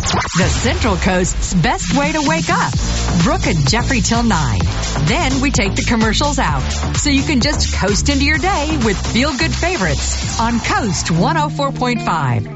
The Central Coast's best way to wake up. Brooke and Jeffrey till 9. Then we take the commercials out, so you can just coast into your day with feel-good favorites on Coast 104.5.